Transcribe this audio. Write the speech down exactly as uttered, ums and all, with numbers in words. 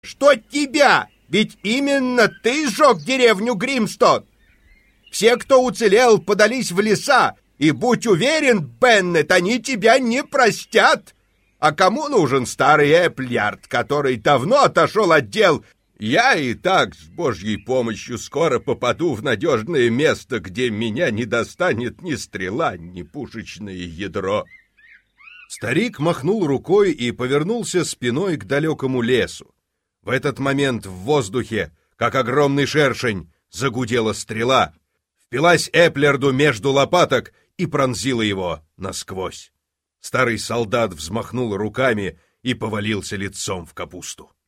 Что тебя? Ведь именно ты сжег деревню Гримстон. Все, кто уцелел, подались в леса, и будь уверен, Беннет, они тебя не простят. А кому нужен старый Эпплярд, который давно отошел от дел? Я и так с Божьей помощью скоро попаду в надежное место, где меня не достанет ни стрела, ни пушечное ядро. Старик махнул рукой и повернулся спиной к далекому лесу. В этот момент в воздухе, как огромный шершень, загудела стрела, впилась Эпплярду между лопаток и пронзила его насквозь. Старый солдат взмахнул руками и повалился лицом в капусту.